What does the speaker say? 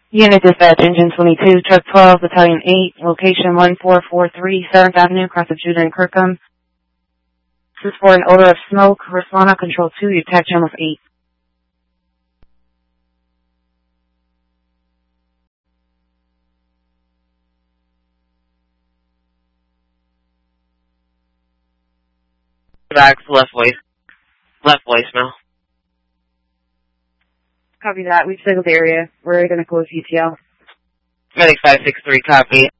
Unit Dispatch, Engine 22, Truck 12, Battalion 8, location 1443, 7th Avenue, across the Judah and Kirkham. This is for an odor of smoke. Respond on Control 2, your tax channel 8. Back, left voicemail. Copy that. We've signaled the area. We're going to close UTL. Medic 563, copy.